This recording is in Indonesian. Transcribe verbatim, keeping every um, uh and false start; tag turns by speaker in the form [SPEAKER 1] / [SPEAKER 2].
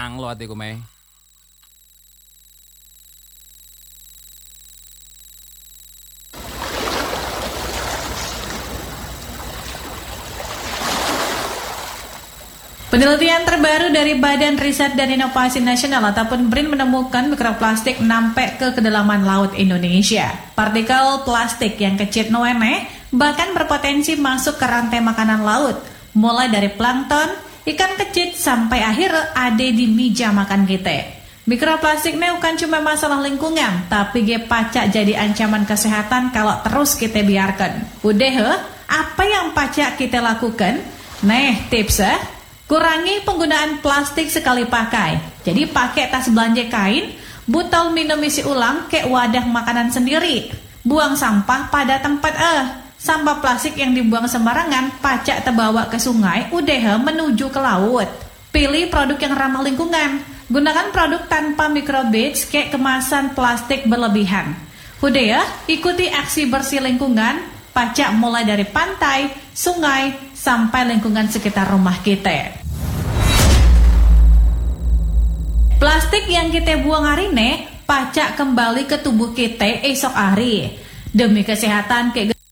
[SPEAKER 1] tenang lo hatiku meh.
[SPEAKER 2] Penelitian terbaru dari Badan Riset dan Inovasi Nasional ataupun B R I N menemukan mikroplastik nampek ke kedalaman laut Indonesia. Partikel plastik yang kecil noene bahkan berpotensi masuk ke rantai makanan laut, mulai dari plankton, ikan kecil sampai akhir ada di meja makan kita. Mikroplastik ini bukan cuma masalah lingkungan, tapi ge pacak jadi ancaman kesehatan kalau terus kita biarkan. Udah he, apa yang pacak kita lakukan? Nih tipsnya. Kurangi penggunaan plastik sekali pakai. Jadi pakai tas belanja kain, botol minum isi ulang, kayak wadah makanan sendiri. Buang sampah pada tempat eh. Sampah plastik yang dibuang sembarangan pacak terbawa ke sungai, udah menuju ke laut. Pilih produk yang ramah lingkungan. Gunakan produk tanpa microbeads kayak kemasan plastik berlebihan. Udah ya, ikuti aksi bersih lingkungan, pacak mulai dari pantai, sungai, sampai lingkungan sekitar rumah kita. Plastik yang kita buang hari ini, pacak kembali ke tubuh kita esok hari. Demi kesehatan kayak